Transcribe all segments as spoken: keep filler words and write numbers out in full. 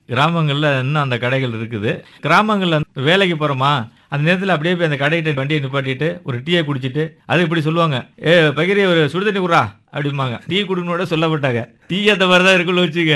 கிராமங்கள்ல இன்னும் அந்த கடைகள் இருக்குது. கிராமங்கள்ல வேலைக்கு போறோமா, அந்த நேரத்துல அப்படியே போய் அந்த கடைக்கிட்ட வண்டிய நிப்பாட்டிட்டு, ஒரு டீய குடிச்சிட்டு, அது இப்படி சொல்லுவாங்க. "ஏ பகிரி ஒரு சுடு தண்ணி குட்றா" அப்படிம்பாங்க. டீ குடுக்கணும்னு கூட சொல்ல மாட்டாங்க. டீ அந்த மாரி தான் இருக்குன்னு வச்சுக்க.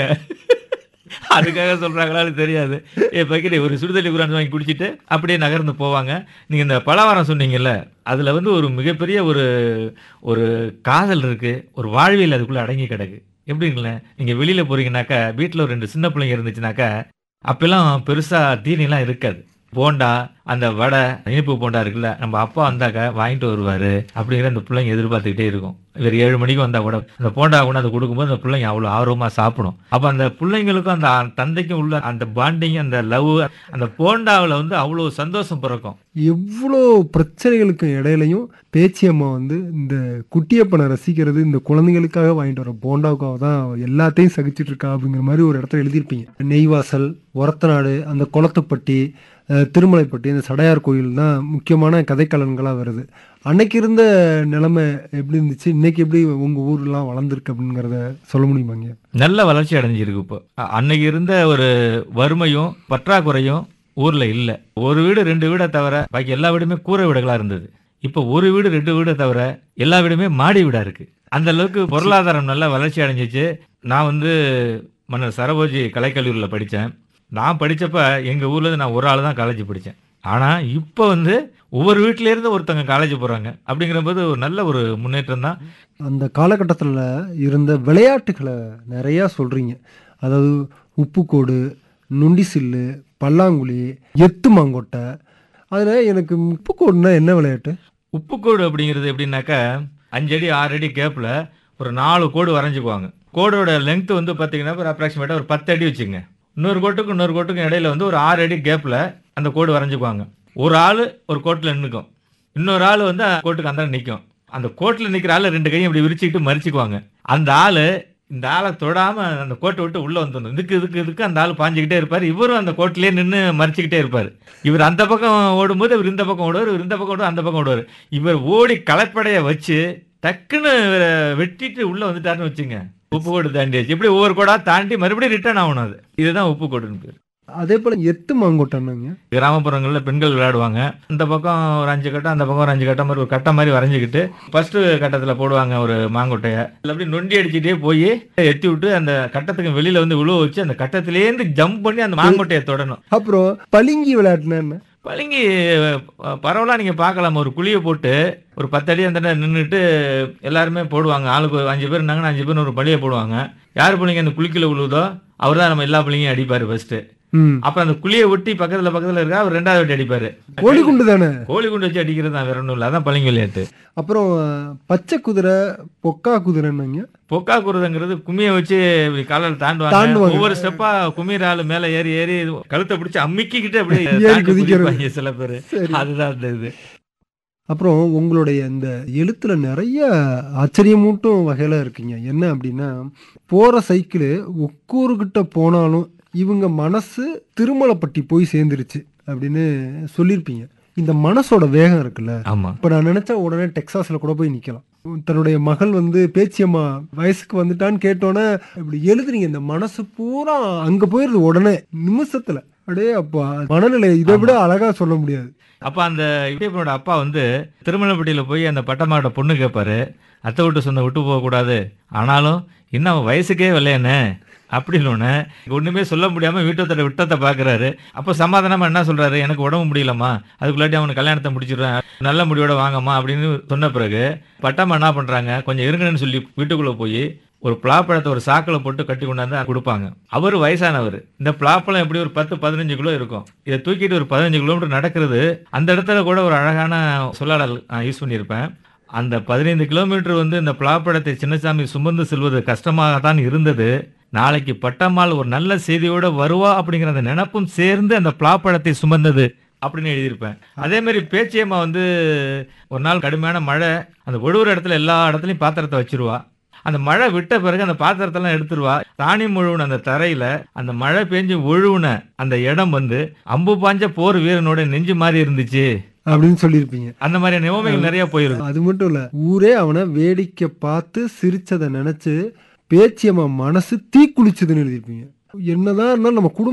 அதுக்காக சொல்றாங்களான்னு தெரியாது. "ஏ பகிரி ஒரு சுடு தண்ணி குட்றான்னு" வாங்கி குடிச்சிட்டு, அப்படியே நகர்ந்து போவாங்க. நீங்க இந்த பலகாரம் சொன்னீங்கல்ல, அதுல வந்து ஒரு மிகப்பெரிய ஒரு ஒரு காதல் இருக்கு. ஒரு வாழ்வியல் அதுக்குள்ள அடங்கி கிடக்கு. எப்படிங்களேன், நீங்க வெளியில போறீங்கன்னாக்கா, வீட்ல ஒரு ரெண்டு சின்ன பிள்ளைங்க இருந்துச்சுனாக்கா, அப்பல்லாம் பெருசா தீனிலாம் இருக்காது. போண்டா, அந்த வடை, இனிப்பு போண்டா இருக்குல்ல, நம்ம அப்பா வந்தாக்கா வாங்கிட்டு வருவாரு. அப்படிங்கிற அந்த பிள்ளைங்க எதிர்பார்த்துக்கிட்டே இருக்கும். இவரு ஏழு மணிக்கு வந்தா கூட, அந்த போண்டா கொண்டாந்து குடுக்கும்போது அந்த பிள்ளைங்க அவ்வளோ ஆர்வமா சாப்பிடும். அப்ப அந்த பிள்ளைங்களுக்கும் அந்த தந்தைக்கும் உள்ள அந்த பாண்டிங், அந்த லவ், அந்த போண்டாவுல வந்து அவ்வளோ சந்தோஷம் பிறக்கும். எவ்ளோ பிரச்சனைகளுக்கு இடையிலயும் பேச்சியம்மா வந்து இந்த குட்டியப்பனை ரசிக்கிறது இந்த குழந்தைகளுக்காக வாங்கிட்டு வர போண்டாவுக்காக தான் எல்லாத்தையும் சகிச்சுட்டு இருக்கா அப்படிங்கிற மாதிரி ஒரு இடத்துல எழுதியிருப்பீங்க. நெய்வாசல், ஒரத்தநாடு, அந்த குளத்துப்பட்டி, அஹ், திருமலைப்பட்டி, இந்த சடையார் கோயில் தான் முக்கியமான கதைக்களன்களாக வருது. அன்னைக்கு இருந்த நிலைமை எப்படி இருந்துச்சு, இன்னைக்கு எப்படி உங்க ஊர்லாம் வளர்ந்துருக்கு அப்படிங்கிறத சொல்ல முடியுமாங்க? நல்ல வளர்ச்சி அடைஞ்சிருக்கு இப்போ. அ- அன்னைக்கு இருந்த ஒரு வறுமையும் பற்றாக்குறையும் ஊர்ல இல்ல. ஒரு வீடு ரெண்டு வீட தவிர பாக்கி எல்லா வீடுமே கூரை வீடுகளா இருந்தது. இப்போ ஒரு வீடு ரெண்டு வீட தவிர எல்லா வீடுமே மாடி வீடா இருக்கு. அந்த அளவுக்கு பொருளாதாரம் நல்லா வளர்ச்சி அடைஞ்சிச்சு. நான் வந்து மன்னர் சரபோஜி கலைக்கல்லூரியில் படித்தேன். நான் படிச்சப்ப எங்க ஊர்ல இருந்து நான் ஒரு ஆள் தான் காலேஜ் படித்தேன். ஆனா இப்போ வந்து ஒவ்வொரு வீட்டில இருந்து ஒருத்தங்க காலேஜ் போறாங்க. அப்படிங்கிற போது ஒரு நல்ல ஒரு முன்னேற்றம் தான். அந்த காலகட்டத்தில் இருந்த விளையாட்டுகளை நிறையா சொல்றீங்க. அதாவது உப்புக்கோடு, நுண்டிசில்லு, பல்லாங்குழி, எத்து மாங்கொட்டை. அதில் எனக்கு உப்புக்கோடுனா என்ன விளையாட்டு? உப்புக்கோடு அப்படிங்கிறது எப்படின்னாக்கா, அஞ்சு அடி ஆறு அடி கேப்ல ஒரு நாலு கோடு வரைஞ்சுக்குவாங்க. கோடோட லெங்த் வந்து பார்த்தீங்கன்னா ஒரு அப்ராக்சிமேட்டா ஒரு பத்து அடி வச்சுங்க. இன்னொரு கோட்டுக்கும் இன்னொரு கோட்டுக்கும் இடையில வந்து ஒரு ஆறு அடி கேப்ல அந்த கோடு வரைஞ்சுக்குவாங்க. ஒரு ஆளு ஒரு கோட்டுல நின்னுக்கும். இன்னொரு ஆளு வந்து அந்த கோட்டுக்கு அந்தாண்ட நிக்கும். அந்த கோட்டுல நிக்கிற ஆளு ரெண்டு கையும் இப்படி விரிச்சுக்கிட்டு மறிச்சுக்குவாங்க. அந்த ஆளு இந்த ஆளை தொடாம அந்த கோட்டை விட்டு உள்ள வந்துடணும். இதுக்கு இதுக்கு இதுக்கு அந்த ஆள் பாஞ்சுக்கிட்டே இருப்பாரு. இவரும் அந்த கோட்டிலேயே நின்னு மறிச்சுக்கிட்டே இருப்பாரு. இவர் அந்த பக்கம் ஓடும்போது இவர் இந்த பக்கம் ஓடுவார். இவர் இந்த பக்கம் ஓடுவார், அந்த பக்கம் ஓடுவார். இவர் ஓடி களைப்படைய வச்சு டக்குன்னு இவரை வெட்டிட்டு உள்ள வந்துட்டாருன்னு வச்சுங்க. உப்பு கோடு தாண்டியாச்சு. இப்படி ஒவ்வொரு கோடா தாண்டி மறுபடியும் ரிட்டர்ன் ஆகணும் அது. இதுதான் உப்பு கோடுன்னு பேரு. அதே போல் எத்து மாங்கொட்டைன்னாங்க. கிராமப்புறங்கள்ல பெண்கள் விளையாடுவாங்க. இந்த பக்கம் ஒரு அஞ்சு கட்டம், அந்த பக்கம் ஒரு அஞ்சு கட்டம், மாதிரி ஒரு கட்டம் மாதிரி வரைஞ்சுக்கிட்டு ஃபர்ஸ்ட் கட்டத்துல போடுவாங்க ஒரு மாங்கொட்டைய. அதுல அப்படியே நொண்டி அடிச்சுட்டே போய் எத்தி விட்டு அந்த கட்டத்துக்கு வெளியில வந்து விழுவ வச்சு அந்த கட்டத்திலேருந்து ஜம்ப் பண்ணி அந்த மாங்கொட்டையை தொடணும். அப்புறம் பளிங்கி விளையாட்டுனா என்ன? பளிங்கி அஹ், பரவலா நீங்க பார்க்கலாம். ஒரு குழியை போட்டு ஒரு பத்து அடி அந்த நின்றுட்டு எல்லாருமே போடுவாங்க. ஆளுக்கு ஒரு அஞ்சு பேர் இருந்தாங்கன்னா அஞ்சு பேர் ஒரு பழியை போடுவாங்க. யார் பிள்ளைங்க அந்த குழிக்குள்ள விழுவுதோ அவர் தான் நம்ம எல்லா பிள்ளைங்களையும் அடிப்பாரு ஃபர்ஸ்ட். ம். அப்புறம் அந்த குழியை ஒட்டி பக்கத்துல பக்கத்துல இருக்கா அவர் ரெண்டாவது வாட்டி அடிப்பாரு. கோழி குண்டு தானே? கோழி குண்டு வச்சு அடிக்கிறது தான், வேற ஒன்றும் இல்லை. அதான் பளிங்கு விளையாட்டு. அப்புறம் பச்சை குதிரை, பொக்கா குதிரைன்னாங்க. பொக்கா குருதங்கிறது கும்மியை வச்சு இப்படி காலால் தாண்டுவாங்க. தாண்டுவாங்க. ஒவ்வொரு ஸ்டெப்பா கும்மிற ஆளு மேல ஏறி ஏறி கழுத்தை பிடிச்சி அம்மிக்கிட்டு அப்படியே ஏறி தாண்டி குதிக்கிறது. குதிப்பாங்க சில பேர். சரி. அதுதான் அந்த இது. அப்புறம் உங்களுடைய இந்த எழுத்துல நிறைய ஆச்சரியமூட்டும் வகையில இருக்குங்க. என்ன அப்படின்னா, போற சைக்கிள் ஒக்கூருகிட்ட போனாலும் இவங்க மனசு திருமலைப்பட்டி போய் சேர்ந்துருச்சு அப்படின்னு சொல்லியிருப்பீங்க. இந்த மனசோட வேகம் இருக்குல்ல, ஆமா. இப்போ நான் நினைச்சா உடனே டெக்சாஸ்ல கூட போய் நிக்கலாம். தன்னுடைய மகள் வந்து பேச்சியம்மா வயசுக்கு வந்துட்டான்னு கேட்டோன்னே இப்படி எழுதுறீங்க. இந்த மனசு பூரா அங்க போயிருது உடனே நிமிஷத்துல. அப்படியே அப்போ மனநிலை இதை விட அழகா சொல்ல முடியாது. அப்ப அந்த இடியப்பனோட அப்பா வந்து திருமலைப்பட்டியில போய் அந்த பட்டமாவோட பொண்ணு கேட்பாரு. அத்தை விட்டு சொந்த விட்டு போக கூடாது, ஆனாலும் இன்னும் அவன் வயசுக்கே வரலையானே அப்படின்னு ஒண்ணுமே சொல்ல முடியாம வீட்டத்தோட விட்டத்தை பாக்குறாரு. அப்ப சமாதானமா என்ன சொல்றாரு, எனக்கு உடம்பு முடியலம்மா, அதுக்குள்ளாட்டி அவனுக்கு கல்யாணத்தை முடிச்சிடுறேன், நல்ல முடிவோட வாங்கம்மா அப்படின்னு சொன்ன பிறகு பட்டம்மா என்ன பண்றாங்க, கொஞ்சம் இருங்கன்னு சொல்லி வீட்டுக்குள்ள போய் ஒரு பலாப்பழத்தை ஒரு சாக்கில் போட்டு கட்டி கொண்டாந்து கொடுப்பாங்க. அவர் வயசானவர். இந்த பலாப்பழம் எப்படி ஒரு பத்து பதினஞ்சு கிலோ இருக்கும். இதை தூக்கிட்டு ஒரு பதினஞ்சு கிலோமீட்டர் நடக்கிறது. அந்த இடத்துல கூட ஒரு அழகான சொல்லாடல் நான் யூஸ் பண்ணியிருப்பேன். அந்த பதினைந்து கிலோமீட்டர் வந்து இந்த பலாப்பழத்தை சின்னசாமி சுமந்து செல்வது கஷ்டமாக தான் இருந்தது. நாளைக்கு பட்டம்மாள் ஒரு நல்ல செய்தியோட வருவா அப்படிங்கிற அந்த நினப்பும் சேர்ந்து அந்த பலாப்பழத்தை சுமந்தது அப்படின்னு எழுதியிருப்பேன். அதே மாதிரி பேச்சியம்மா வந்து ஒரு நாள் கடுமையான மழை, அந்த ஒழுவுற இடத்துல எல்லா இடத்துலையும் பாத்திரத்தை வச்சிருவா. அந்த மழை விட்ட பிறகு அந்த பாத்திரத்தெல்லாம் எடுத்துருவா. தானி முழுவன அந்த தரையில அந்த மழை பெஞ்சு ஒழுவுன அந்த இடம் வந்து அம்பு பாஞ்ச போர் வீரனோட நெஞ்சு மாதிரி இருந்துச்சு அப்படின்னு சொல்லியிருப்பீங்க. அந்த மாதிரியான நிலைமைகள் நிறைய போயிருக்கு. அது மட்டும் இல்ல, ஊரே அவனை வேடிக்கை பார்த்து சிரிச்சதை நினைச்சு பேச்சியம்மா மனசு தீக்குளிச்சதுன்னு எழுதியிருப்பீங்க. என்னதான் இருந்தாலும் நம்ம குடும்பம்